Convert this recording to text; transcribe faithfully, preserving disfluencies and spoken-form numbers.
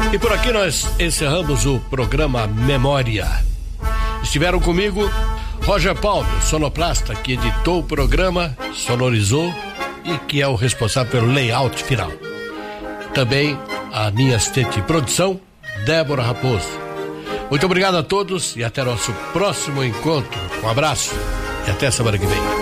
E por aqui nós encerramos o programa Memória. Estiveram comigo Roger Paulo, sonoplasta, que editou o programa, sonorizou e que é o responsável pelo layout final. Também a minha assistente de produção, Débora Raposo. Muito obrigado a todos e até nosso próximo encontro. Um abraço e até semana que vem.